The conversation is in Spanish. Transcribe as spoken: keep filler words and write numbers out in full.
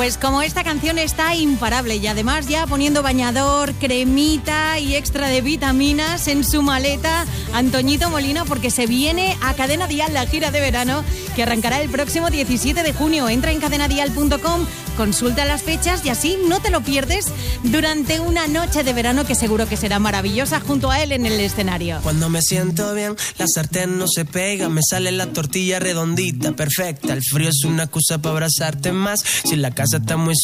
Pues como esta canción está imparable y además ya poniendo bañador, cremita y extra de vitaminas en su maleta, Antoñito Molina, porque se viene a Cadena Dial la gira de verano que arrancará el próximo diecisiete de junio. Entra en cadena dial punto com, consulta las fechas y así no te lo pierdes durante una noche de verano que seguro que será maravillosa junto a él en el escenario. Cuando me siento bien, la sartén no se pega, me sale la tortilla redondita, perfecta. El frío es una excusa para abrazarte más. Si la casa está muy